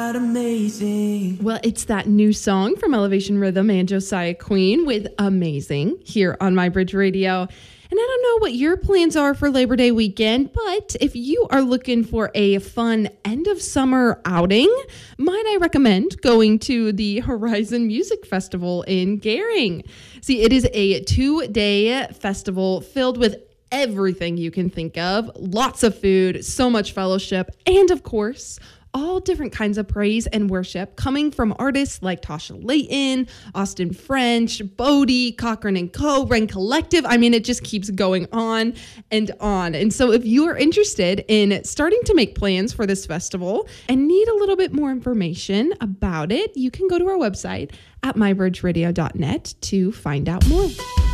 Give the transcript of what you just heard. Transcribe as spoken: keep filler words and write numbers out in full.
Amazing. Well, it's that new song from Elevation Rhythm and Josiah Queen with Amazing here on My Bridge Radio. And I don't know what your plans are for Labor Day weekend, but if you are looking for a fun end of summer outing, might I recommend going to the Horizon Music Festival in Gering. See, it is a two-day festival filled with everything you can think of, lots of food, so much fellowship, and of course, all different kinds of praise and worship coming from artists like Tasha Layton, Austin French, Bodie, Cochran and Co., Ren Collective. I mean, it just keeps going on and on. And so if you are interested in starting to make plans for this festival and need a little bit more information about it, you can go to our website at my bridge radio dot net to find out more.